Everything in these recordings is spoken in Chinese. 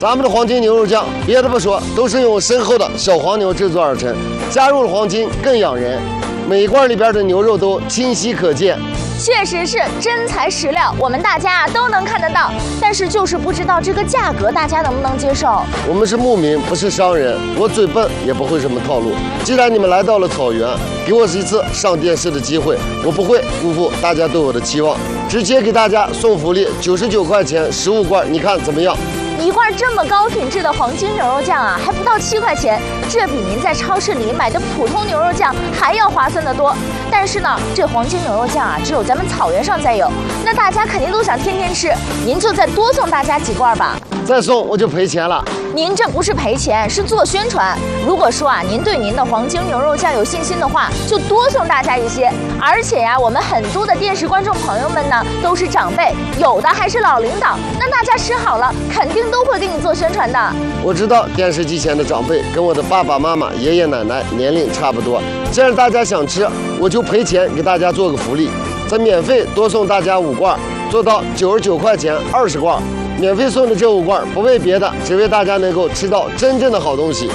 咱们的黄金牛肉酱，别的不说，都是用深厚的小黄牛制作而成，加入了黄金更养人。每一罐里边的牛肉都清晰可见。 确实是真材实料，我们大家都能看得到，但是就是不知道这个价格大家能不能接受。 我们是牧民，不是商人，我嘴笨也不会什么套路。既然你们来到了草原，给我一次上电视的机会，我不会辜负大家对我的期望，直接给大家送福利，99块钱15罐，你看怎么样？ 一罐这么高品质的黄金牛肉酱啊，还不到7块钱，这比您在超市里买的普通牛肉酱还要划算得多。但是呢，这黄金牛肉酱啊，只有咱们草原上才有，那大家肯定都想天天吃，您就再多送大家几罐吧。 再送我就赔钱了。 您这不是赔钱，是做宣传。如果说啊，您对您的黄金牛肉酱有信心的话，就多送大家一些。而且呀，我们很多的电视观众朋友们呢，都是长辈，有的还是老领导，那大家吃好了，肯定都会给你做宣传的。 我知道电视机前的长辈跟我的爸爸妈妈、爷爷奶奶年龄差不多，既然大家想吃，我就赔钱给大家做个福利，再免费多送大家5罐，做到99块钱20罐。免费送的这5罐，不为别的，只为大家能够吃到真正的好东西。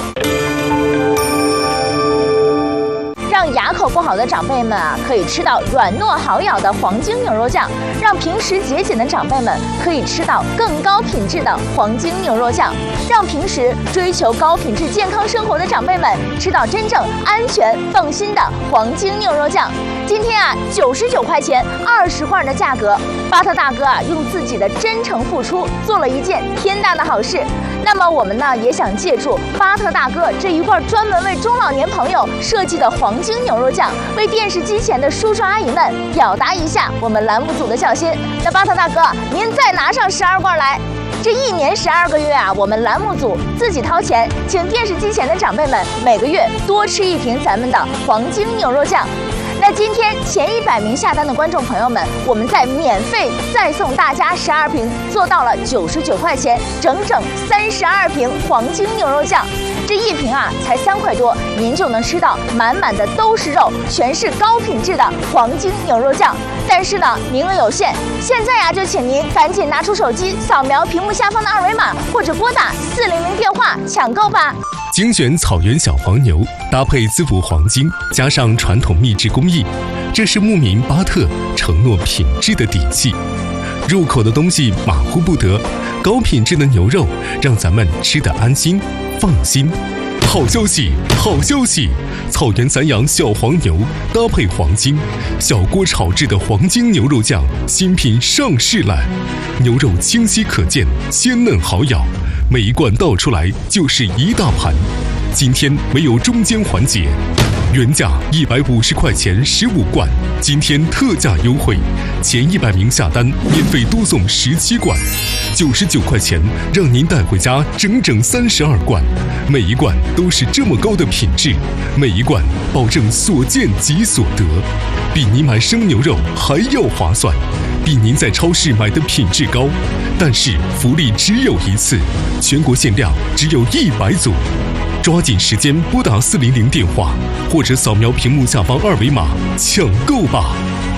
让牙口不好的长辈们啊，可以吃到软糯好咬的黄金牛肉酱；让平时节俭的长辈们可以吃到更高品质的黄金牛肉酱；让平时追求高品质健康生活的长辈们吃到真正安全放心的黄金牛肉酱。今天啊，99块钱20罐的价格，巴特大哥啊用自己的真诚付出做了一件天大的好事。那么我们呢也想借助巴特大哥这一罐专门为中老年朋友设计的黄金牛肉酱，为电视机前的叔叔阿姨们表达一下我们栏目组的孝心。那巴特大哥，您再拿上12罐来。这1年12个月啊，我们栏目组自己掏钱，请电视机前的长辈们每个月多吃1瓶咱们的黄金牛肉酱。那今天前100名下单的观众朋友们，我们再免费再送大家12瓶，做到了99块钱，整整32瓶黄金牛肉酱。这1瓶啊才3块多，您就能吃到满满的都是肉，全是高品质的黄金牛肉酱。但是呢，名额有限，现在呀就请您赶紧拿出手机，扫描屏幕下方的2维码，或者拨打400电话抢购吧。 精选草原小黄牛，搭配滋补黄金，加上传统秘制工艺，这是牧民巴特承诺品质的底气。入口的东西马虎不得，高品质的牛肉让咱们吃得安心放心。好消息，好消息！草原散养小黄牛搭配黄金，小锅炒制的黄金牛肉酱新品上市了。牛肉清晰可见，鲜嫩好咬，每一罐倒出来就是一大盘。今天没有中间环节，原价150块钱15罐，今天特价优惠，前100名下单免费多送17罐，99块钱让您带回家整整32罐，每一罐都是这么高的品质，每一罐保证所见即所得，比您买生牛肉还要划算，比您在超市买的品质高。但是福利只有一次，全国限量只有100组。抓紧时间拨打400电话，或者扫描屏幕下方2维码抢购吧。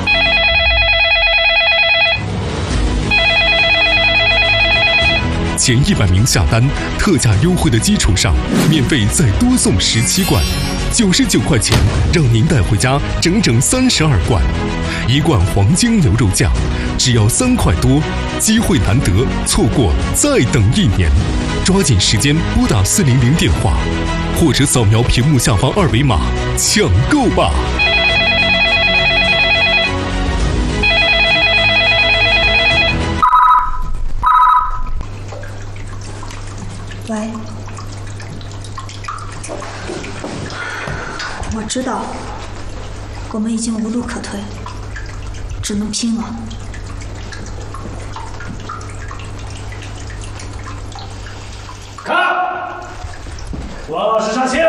前100名下单，特价优惠的基础上，免费再多送17罐，99块钱让您带回家整整32罐。1罐黄金牛肉酱只要3块多，机会难得，错过再等1年。抓紧时间拨打400电话，或者扫描屏幕下方2维码抢购吧。 喂，我知道，我们已经无路可退，只能拼了。 看，王老师上线。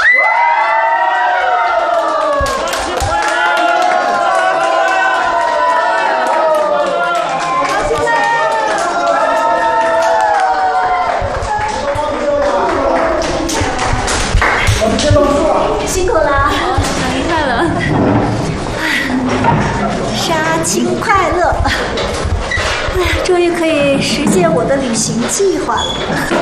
辛苦了， 杀青快乐！ 杀青快乐！哎呀，终于可以实现我的旅行计划了。